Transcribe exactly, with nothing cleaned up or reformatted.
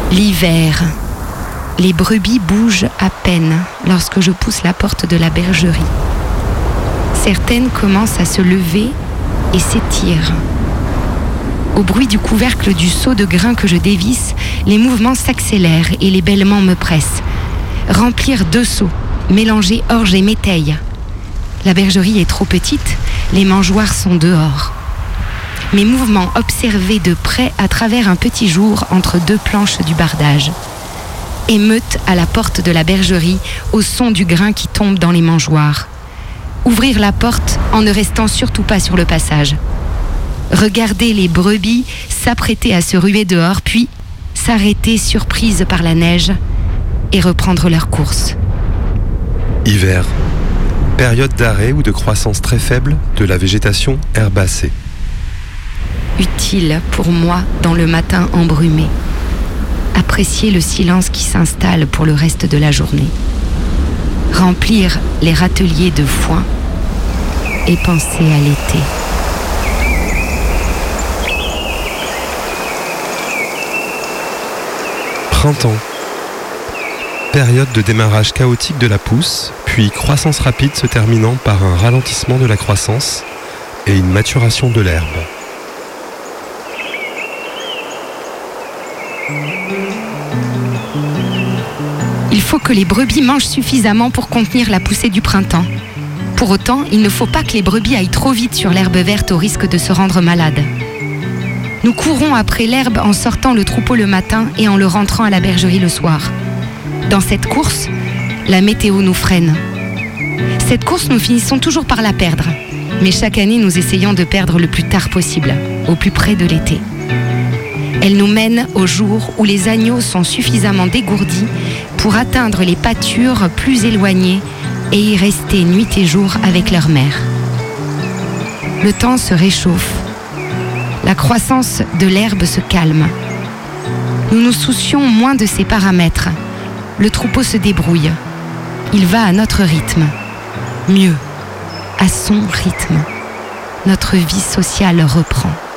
L'hiver. Les brebis bougent à peine lorsque je pousse la porte de la bergerie. Certaines commencent à se lever et s'étirent. Au bruit du couvercle du seau de grains que je dévisse, les mouvements s'accélèrent et les bêlements me pressent. Remplir deux seaux, mélanger orge et métaille. La bergerie est trop petite, les mangeoires sont dehors. Mes mouvements observés de près à travers un petit jour entre deux planches du bardage. Émeute à la porte de la bergerie au son du grain qui tombe dans les mangeoires. Ouvrir la porte en ne restant surtout pas sur le passage. Regarder les brebis s'apprêter à se ruer dehors, puis s'arrêter surprises par la neige et reprendre leur course. Hiver. Période d'arrêt ou de croissance très faible de la végétation herbacée. Utile pour moi dans le matin embrumé. Apprécier le silence qui s'installe pour le reste de la journée. Remplir les râteliers de foin et penser à l'été. Printemps. Période de démarrage chaotique de la pousse, puis croissance rapide se terminant par un ralentissement de la croissance et une maturation de l'herbe. Il faut que les brebis mangent suffisamment pour contenir la poussée du printemps. Pour autant, il ne faut pas que les brebis aillent trop vite sur l'herbe verte au risque de se rendre malades. Nous courons après l'herbe en sortant le troupeau le matin et en le rentrant à la bergerie le soir. Dans cette course, la météo nous freine. Cette course, nous finissons toujours par la perdre. Mais chaque année, nous essayons de perdre le plus tard possible, au plus près de l'été. Elle nous mène au jour où les agneaux sont suffisamment dégourdis pour atteindre les pâtures plus éloignées et y rester nuit et jour avec leur mère. Le temps se réchauffe. La croissance de l'herbe se calme. Nous nous soucions moins de ces paramètres. Le troupeau se débrouille. Il va à notre rythme. Mieux, à son rythme. Notre vie sociale reprend.